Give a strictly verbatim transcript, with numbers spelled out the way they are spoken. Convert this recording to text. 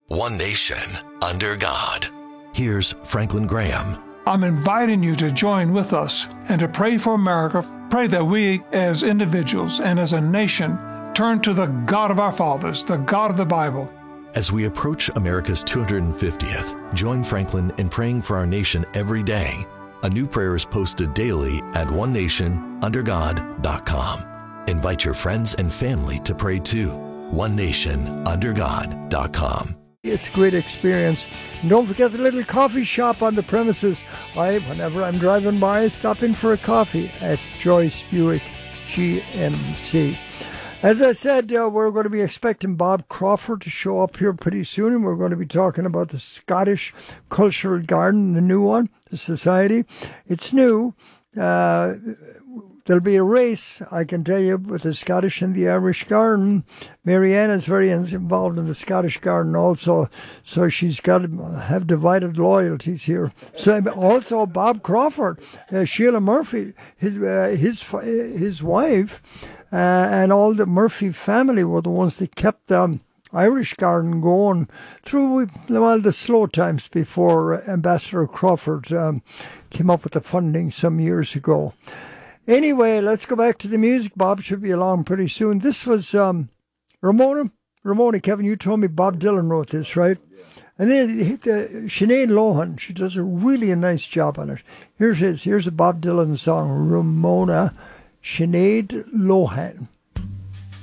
One nation, under God. Here's Franklin Graham. I'm inviting you to join with us and to pray for America. Pray that we, as individuals and as a nation, turn to the God of our fathers, the God of the Bible. As we approach America's two hundred fiftieth, join Franklin in praying for our nation every day. A new prayer is posted daily at one nation under god dot com. Invite your friends and family to pray too. one nation under god dot com. It's a great experience. And don't forget the little coffee shop on the premises. I, whenever I'm driving by, stop in for a coffee at Joyce Buick G M C. As I said, uh, we're going to be expecting Bob Crawford to show up here pretty soon, and we're going to be talking about the Scottish Cultural Garden, the new one, the Society. It's new. Uh, there'll be a race, I can tell you, with the Scottish and the Irish Garden. Marianne is very involved in the Scottish Garden also, so she's got to have divided loyalties here. So also Bob Crawford, uh, Sheila Murphy, his uh, his his wife, uh, and all the Murphy family were the ones that kept the um, Irish Garden going through well the slow times before Ambassador Crawford um, came up with the funding some years ago. Anyway, let's go back to the music. Bob should be along pretty soon. This was um, Ramona. Ramona, Kevin, you told me Bob Dylan wrote this, right? And then uh, Sinead Lohan, she does a really a nice job on it. Here's his. Here's a Bob Dylan song, Ramona, Sinead Lohan.